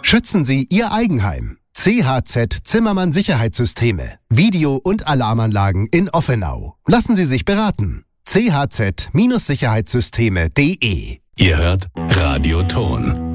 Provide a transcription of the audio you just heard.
Schützen Sie Ihr Eigenheim. CHZ Zimmermann Sicherheitssysteme. Video- und Alarmanlagen in Offenau. Lassen Sie sich beraten. chz-sicherheitssysteme.de. Ihr hört Radio Ton.